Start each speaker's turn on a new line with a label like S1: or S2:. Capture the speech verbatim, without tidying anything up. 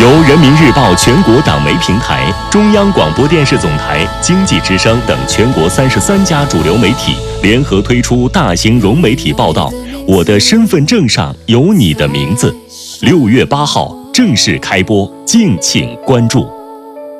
S1: 由人民日报全国党媒平台、中央广播电视总台、经济之声等全国三十三家主流媒体联合推出大型融媒体报道《我的身份证上有你的名字》，六月八号正式开播，敬请关注。